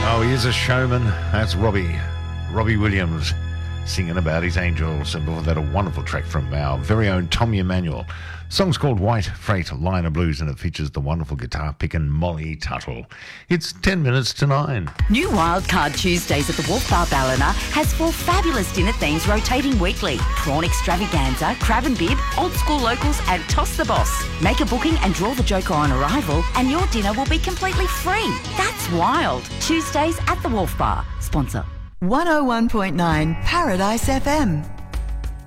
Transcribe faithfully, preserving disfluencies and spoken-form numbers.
Oh, he is a showman. That's Robbie. Robbie Williams singing about his angels. And before that, a wonderful track from our very own Tommy Emmanuel. The song's called White Freight Liner Blues, and it features the wonderful guitar picking Molly Tuttle. It's ten minutes to nine. New Wildcard Tuesdays at the Wharf Bar Ballina has four fabulous dinner themes rotating weekly. Prawn extravaganza, crab and bib, old school locals and toss the boss. Make a booking and draw the joker on arrival and your dinner will be completely free. That's wild. Tuesdays at the Wharf Bar. Sponsor. one oh one point nine Paradise F M.